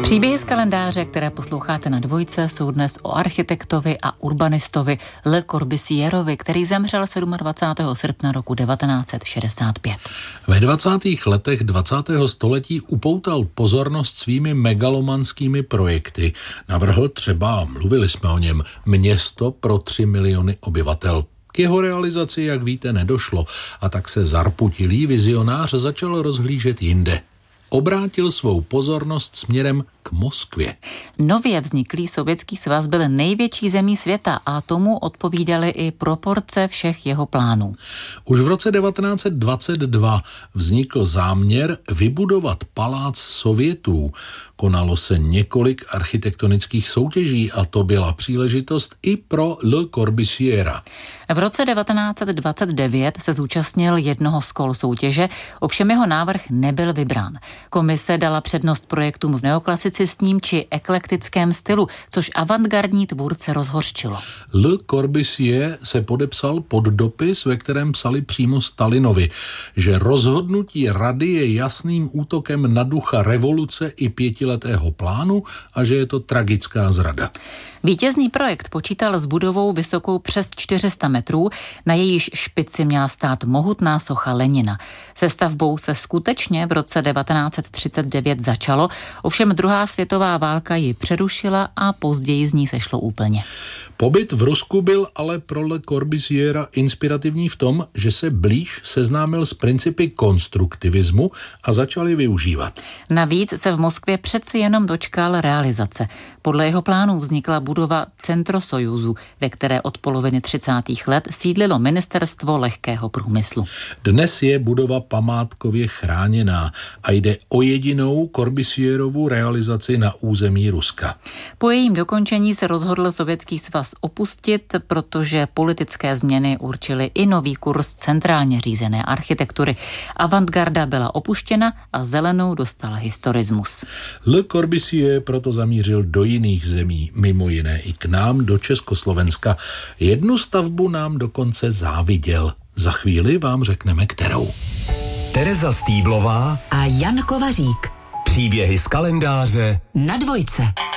Příběhy z kalendáře, které posloucháte na Dvojce, jsou dnes o architektovi a urbanistovi Le Corbusierovi, který zemřel 27. srpna roku 1965. Ve 20. letech 20. století upoutal pozornost svými megalomanskými projekty. Navrhl třeba, mluvili jsme o něm, město pro 3 miliony obyvatel. K jeho realizaci, jak víte, nedošlo a tak se zarputilý vizionář začal rozhlížet jinde. Obrátil svou pozornost směrem k Moskvě. Nově vzniklý Sovětský svaz byl největší zemí světa a tomu odpovídaly i proporce všech jeho plánů. Už v roce 1922 vznikl záměr vybudovat palác Sovětů. Konalo se několik architektonických soutěží a to byla příležitost i pro Le Corbusiera. V roce 1929 se zúčastnil jednoho z kol soutěže, ovšem jeho návrh nebyl vybrán. Komise dala přednost projektům v neoklasicistním či eklektickém stylu, což avantgardní tvůrce rozhořčilo. Le Corbusier se podepsal pod dopis, ve kterém psali přímo Stalinovi, že rozhodnutí rady je jasným útokem na ducha revoluce i 5letého plánu a že je to tragická zrada. Vítězný projekt počítal s budovou vysokou přes 400 metrů, na jejíž špici měla stát mohutná socha Lenina. Se stavbou se skutečně v roce 1939 začalo, ovšem druhá světová válka ji přerušila a později z ní sešlo úplně. Pobyt v Rusku byl ale pro Le Corbusiera inspirativní v tom, že se blíž seznámil s principy konstruktivismu a začal je využívat. Navíc se v Moskvě přeci jenom dočkal realizace. Podle jeho plánů vznikla budova Centrosojuzu, ve které od poloviny 30. let sídlilo ministerstvo lehkého průmyslu. Dnes je budova památkově chráněná a jde o jedinou Corbusierovu realizaci na území Ruska. Po jejím dokončení se rozhodl Sovětský svaz opustit, protože politické změny určily i nový kurz centrálně řízené architektury. Avantgarda byla opuštěna a zelenou dostal historismus. Le Corbusier proto zamířil do jiných zemí, mimo jiné i k nám do Československa. Jednu stavbu nám dokonce záviděl. Za chvíli vám řekneme, kterou. Tereza Stýblová a Jan Kovařík. Příběhy z kalendáře na Dvojce.